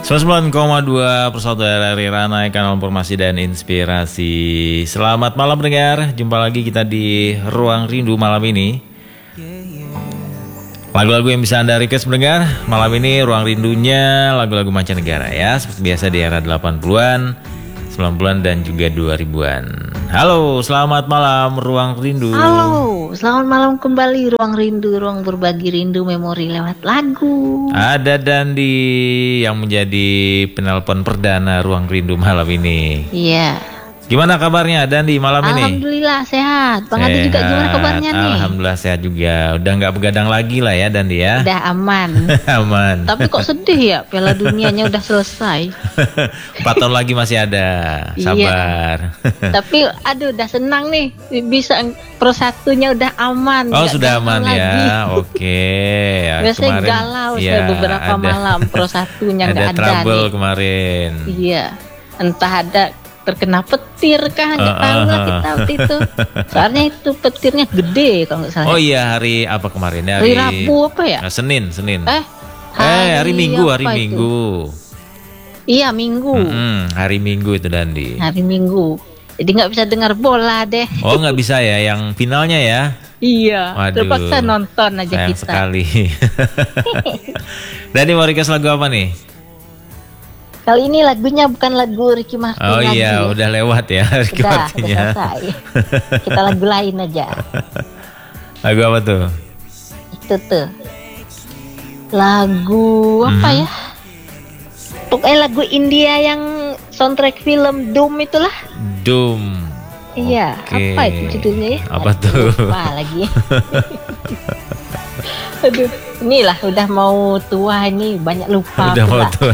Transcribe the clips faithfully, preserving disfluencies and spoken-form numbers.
seratus sembilan koma dua Persaudaraan R R I Ranai, kanal informasi dan inspirasi. Selamat malam pendengar, jumpa lagi kita di Ruang Rindu malam ini. Lagu-lagu yang bisa Anda request pendengar, malam ini Ruang Rindunya lagu-lagu mancanegara ya, seperti biasa di era delapan puluhan, sembilan puluhan dan juga dua ribuan. Halo, selamat malam Ruang Rindu. Halo, selamat malam kembali Ruang Rindu, ruang berbagi rindu memori lewat lagu. Ada Dandi yang menjadi penelpon perdana Ruang Rindu malam ini. Iya. Gimana kabarnya Dandi malam ini? Alhamdulillah sehat. Bang Adi juga gimana kabarnya nih? Alhamdulillah sehat juga. Udah nggak begadang lagi lah ya Dandi ya. Udah aman. Aman. Tapi kok sedih ya, Piala Dunianya udah selesai. Empat tahun lagi masih ada. Sabar. Iya. Tapi aduh udah senang nih, bisa pro satunya udah aman. Oh sudah aman ya. Oke. Ya, biasanya kemarin, galau ya, beberapa ada, malam pro satunya nggak ada. Ada trouble nih. Kemarin. Iya. Entah ada terkena petir kah, nggak uh, tahu lah kita waktu itu. Soalnya itu petirnya gede kalau nggak salah. Oh iya, hari apa kemarin? Hari, hari Rabu apa ya? Senin, Senin. Eh, hari, eh, hari Minggu, hari Minggu. Itu? Iya Minggu. Hmm, hari Minggu itu Dandi. Hari Minggu. Jadi nggak bisa dengar bola deh. Oh nggak bisa ya, yang finalnya ya? Iya. Waduh, terpaksa nonton aja sayang kita. Sekali. Dandi mau request lagu apa nih? Kali ini lagunya bukan lagu Ricky Martin oh, lagi. Oh iya, udah lewat ya Ricky udah, Martinnya. Udah selesai. Kita lagu lain aja. Lagu apa tuh? Itu tuh. Lagu apa hmm. ya? Pokoknya lagu India yang soundtrack film Doom itulah. Doom. Iya, okay. Apa itu judulnya ya? Apa Aduh, tuh? Lupa lagi. Aduh, inilah udah mau tua ini, banyak lupa. Udah mau tua.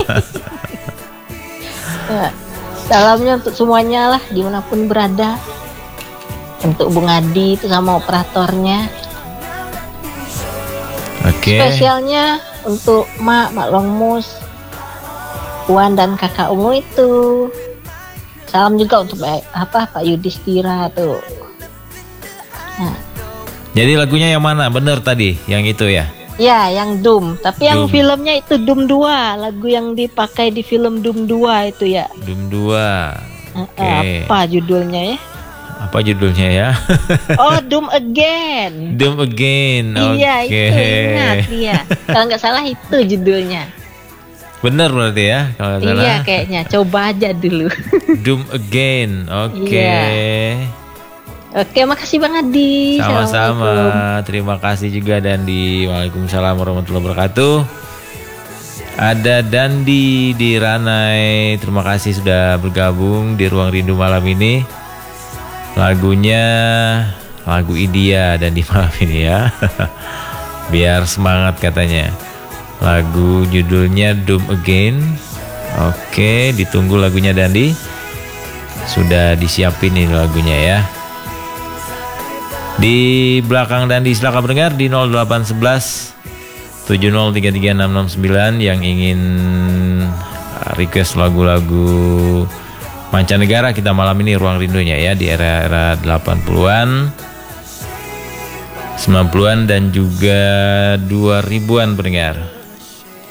Ya, salamnya untuk semuanya lah dimanapun berada, untuk Bung Adi itu sama operatornya. Oke. Okay. Spesialnya untuk Mak, Mak Longmus, Puan dan Kakak Ungu itu. Salam juga untuk apa Pak Yudhistira tuh. Nah. Jadi lagunya yang mana? Bener tadi, yang itu ya? Ya, yang Doom. Tapi Doom. yang filmnya itu Doom dua. Lagu yang dipakai di film Doom dua itu ya. Doom dua. Okay. Apa judulnya ya? Apa judulnya ya? Oh, Doom Again. Doom Again. Iya, okay. itu ingat ya. Kalau nggak salah itu judulnya. Bener berarti ya? Kalau iya salah. kayaknya. Coba aja dulu. Doom Again. Oke. Okay. Iya. Oke, makasih Bang Adi. Sama-sama. Terima kasih juga Dandi. Waalaikumsalam warahmatullahi wabarakatuh. Ada Dandi di Ranai. Terima kasih sudah bergabung di Ruang Rindu malam ini. Lagunya lagu India Dandi malam ini ya. Biar semangat katanya. Lagu judulnya Doom Again. Oke, ditunggu lagunya Dandi. Sudah disiapin nih lagunya ya. Di belakang Dandi silakan pendengar di nol delapan satu satu tujuh nol tiga tiga enam enam sembilan yang ingin request lagu-lagu mancanegara kita malam ini Ruang Rindunya ya di era-era delapan puluhan, sembilan puluhan dan juga dua ribuan pendengar.